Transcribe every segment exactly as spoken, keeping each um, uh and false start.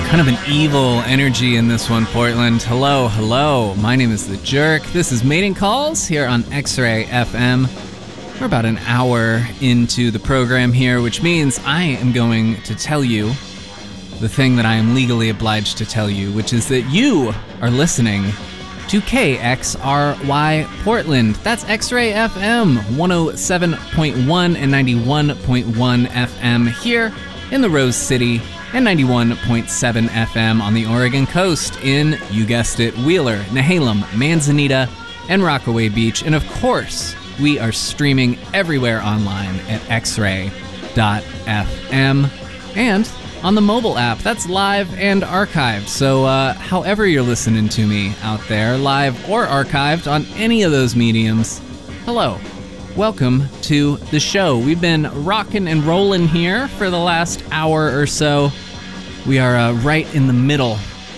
Kind of an evil energy in this one, Portland. Hello, hello. My name is The Jerk. This is Mating Calls here on X-Ray F M. We're about an hour into the program here, which means I am going to tell you the thing that I am legally obliged to tell you, which is that you are listening to K X R Y Portland. That's X-Ray F M, one oh seven point one and ninety-one point one F M here in the Rose City, and ninety-one point seven F M on the Oregon coast in, you guessed it, Wheeler, Nehalem, Manzanita, and Rockaway Beach. And of course, we are streaming everywhere online at x ray dot f m and on the mobile app. That's live and archived. So uh, however you're listening to me out there, live or archived on any of those mediums, hello. Welcome to the show. We've been rocking and rolling here for the last hour or so. We are uh, right in the middle,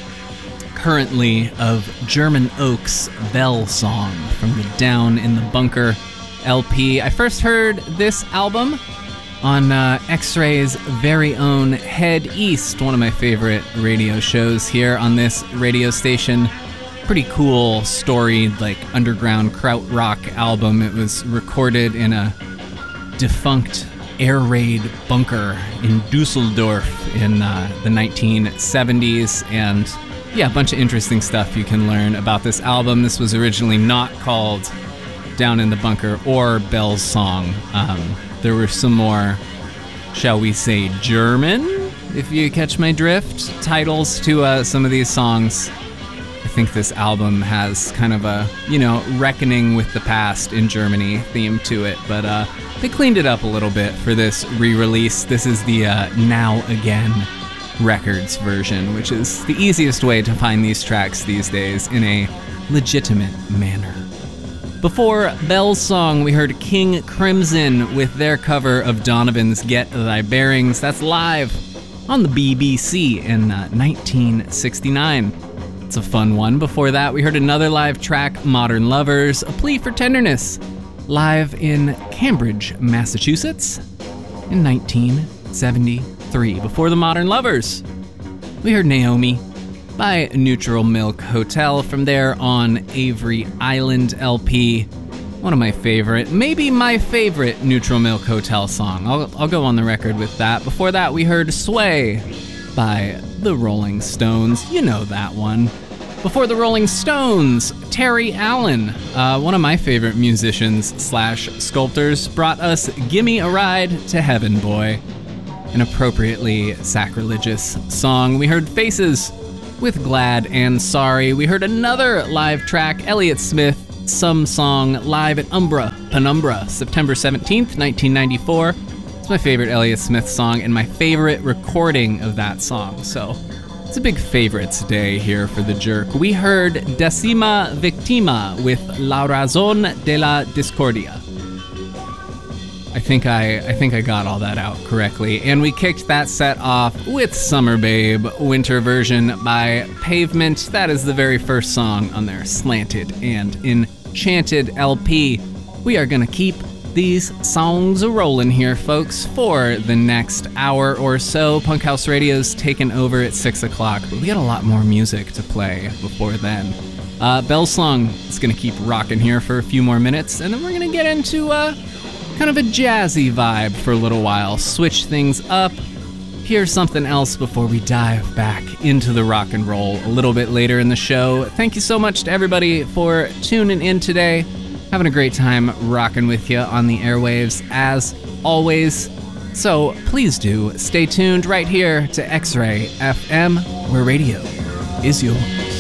currently, of German Oak's Bell Song from the Down in the Bunker L P. I first heard this album on uh, X-Ray's very own Head East, one of my favorite radio shows here on this radio station. Pretty cool, storied, like, underground krautrock album. It was recorded in a defunct air raid bunker in Dusseldorf in uh, the nineteen seventies, and yeah, a bunch of interesting stuff you can learn about this album. This was originally not called Down in the Bunker or Bell's Song. Um, there were some more, shall we say, German, if you catch my drift, titles to uh, some of these songs. I think this album has kind of a, you know, reckoning with the past in Germany theme to it, but uh, they cleaned it up a little bit for this re-release. This is the uh, Now Again Records version, which is the easiest way to find these tracks these days in a legitimate manner. Before Bell's Song, we heard King Crimson with their cover of Donovan's Get Thy Bearings. That's live on the B B C in uh, nineteen sixty-nine. It's a fun one. Before that, we heard another live track, Modern Lovers, A Plea for Tenderness, live in Cambridge, Massachusetts in nineteen seventy-three. Before the Modern Lovers, we heard Naomi by Neutral Milk Hotel from there on Avery Island L P. One of my favorite, maybe my favorite Neutral Milk Hotel song. I'll, I'll go on the record with that. Before that, we heard Sway by the Rolling Stones. You know that one. Before the Rolling Stones, Terry Allen, uh, one of my favorite musicians slash sculptors, brought us Gimme a Ride to Heaven, Boy, an appropriately sacrilegious song. We heard Faces with Glad and Sorry. We heard another live track, Elliott Smith, Some Song, live at Umbra, Penumbra, September seventeenth, nineteen ninety-four. It's my favorite Elliott Smith song and my favorite recording of that song, so it's a big favorites day here for The Jerk. We heard Decima Victima with La Razón de la Discordia. I think I I think I got all that out correctly. And we kicked that set off with Summer Babe, winter version by Pavement. That is the very first song on their Slanted and Enchanted L P. We are gonna keep these songs rolling here, folks, for the next hour or so. Punk House Radio's taken over at six o'clock, but we got a lot more music to play before then. Uh, Bell's Song is going to keep rocking here for a few more minutes, and then we're going to get into uh, kind of a jazzy vibe for a little while, switch things up, hear something else before we dive back into the rock and roll a little bit later in the show. Thank you so much to everybody for tuning in today. Having a great time rocking with you on the airwaves, as always. So please do stay tuned right here to X-Ray F M, where radio is yours.